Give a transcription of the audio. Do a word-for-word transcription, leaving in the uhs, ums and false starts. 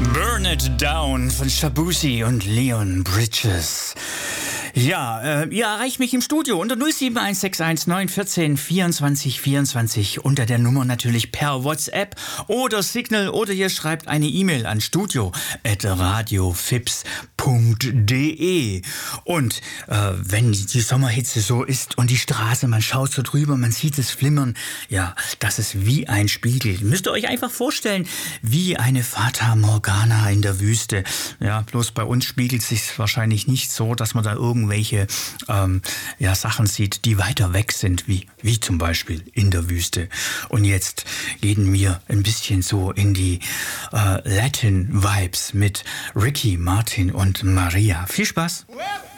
Burn It Down von Shabuzi und Leon Bridges. Ja, äh, ihr erreicht mich im Studio unter null sieben eins sechs eins neun erzählt vierundzwanzig vierundzwanzig unter der Nummer natürlich per WhatsApp oder Signal oder ihr schreibt eine E-Mail an studio at radiofips punkt de. Und äh, wenn die Sommerhitze so ist und die Straße, man schaut so drüber, man sieht es flimmern, ja, das ist wie ein Spiegel. Müsst ihr euch einfach vorstellen, wie eine Fata Morgana in der Wüste. Ja, bloß bei uns spiegelt sich wahrscheinlich nicht so, dass man da irgendwelche ähm, ja, Sachen sieht, die weiter weg sind, wie, wie zum Beispiel in der Wüste. Und jetzt gehen wir ein bisschen so in die äh, Latin-Vibes mit Ricky Martin und Maria. Viel Spaß!